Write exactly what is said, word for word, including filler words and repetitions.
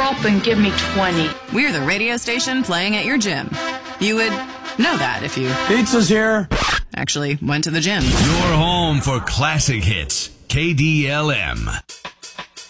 up and give me twenty. We're the radio station playing at your gym. You would know that if you Pizza's here. actually went to the gym. Your home for classic hits. K D L M.